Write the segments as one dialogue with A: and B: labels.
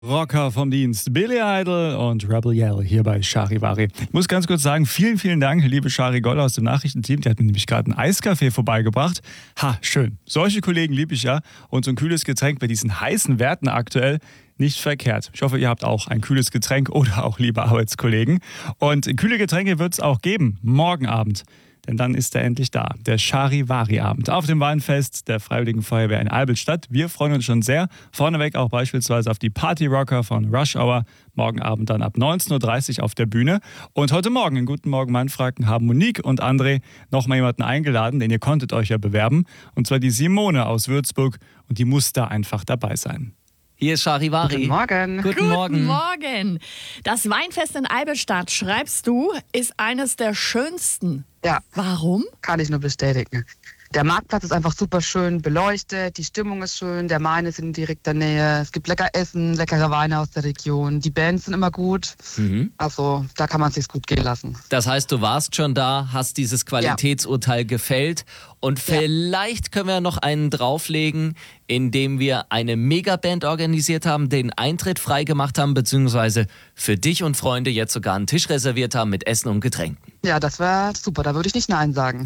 A: Rocker vom Dienst, Billy Idol und Rebel Yell hier bei Charivari. Ich muss ganz kurz sagen, vielen, vielen Dank, liebe Shari Goller aus dem Nachrichtenteam. Die hat mir nämlich gerade einen Eiskaffee vorbeigebracht. Ha, schön. Solche Kollegen liebe ich ja. Und so ein kühles Getränk bei diesen heißen Werten aktuell nicht verkehrt. Ich hoffe, ihr habt auch ein kühles Getränk oder auch liebe Arbeitskollegen. Und kühle Getränke wird es auch geben, morgen Abend. Denn dann ist er endlich da, der Charivari-Abend auf dem Weinfest der Freiwilligen Feuerwehr in Albelstadt. Wir freuen uns schon sehr. Vorneweg auch beispielsweise auf die Party-Rocker von Rush Hour. Morgen Abend dann ab 19.30 Uhr auf der Bühne. Und heute Morgen in Guten Morgen Mannfranken haben Monique und André noch mal jemanden eingeladen, denn ihr konntet euch ja bewerben. Und zwar die Simone aus Würzburg. Und die muss da einfach dabei sein.
B: Hier ist Charivari.
C: Guten Morgen.
B: Guten Morgen.
D: Guten Morgen. Das Weinfest in Albelstadt, schreibst du, ist eines der schönsten.
C: Ja,
D: Warum?
C: kann ich nur bestätigen. Der Marktplatz ist einfach super schön beleuchtet, die Stimmung ist schön, der Main ist in direkter Nähe, es gibt lecker Essen, leckere Weine aus der Region, die Bands sind immer gut, also da kann man es sich gut gehen lassen.
B: Das heißt, du warst schon da, hast dieses Qualitätsurteil gefällt und vielleicht können wir noch einen drauflegen, indem wir eine Megaband organisiert haben, den Eintritt freigemacht haben, beziehungsweise für dich und Freunde jetzt sogar einen Tisch reserviert haben mit Essen und Getränken.
C: Ja, das wäre super, da würde ich nicht Nein sagen.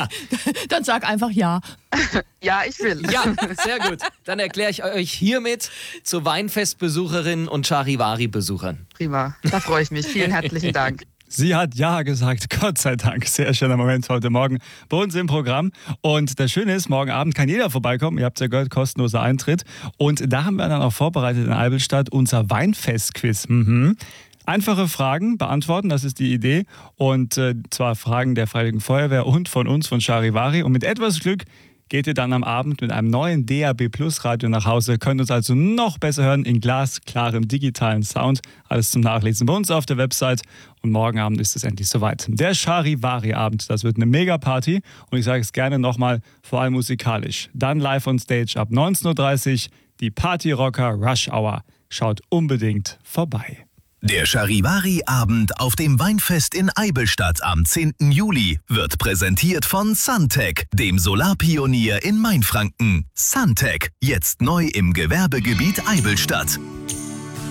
D: Dann sag einfach ja.
C: Ja, ich will.
B: Ja, sehr gut. Dann erkläre ich euch hiermit zu Weinfestbesucherinnen und Charivari-Besuchern.
C: Prima, da freue ich mich. Vielen herzlichen Dank.
A: Sie hat Ja gesagt, Gott sei Dank. Sehr schöner Moment heute Morgen bei uns im Programm. Und das Schöne ist, morgen Abend kann jeder vorbeikommen. Ihr habt ja gehört, kostenloser Eintritt. Und da haben wir dann auch vorbereitet in Albelstadt unser Weinfest-Quiz. Einfache Fragen beantworten, das ist die Idee. Und zwar Fragen der Freiwilligen Feuerwehr und von uns, von Charivari. Und mit etwas Glück geht ihr dann am Abend mit einem neuen DAB Plus Radio nach Hause. Könnt uns also noch besser hören in glasklarem digitalen Sound. Alles zum Nachlesen bei uns auf der Website. Und morgen Abend ist es endlich soweit. Der Charivari-Abend, das wird eine Mega-Party. Und ich sage es gerne nochmal, vor allem musikalisch. Dann live on stage ab 19.30 Uhr die Party-Rocker Rush Hour. Schaut unbedingt vorbei.
E: Der Charivari-Abend auf dem Weinfest in Eibelstadt am 10. Juli wird präsentiert von Suntech, dem Solarpionier in Mainfranken. Suntech, jetzt neu im Gewerbegebiet Eibelstadt.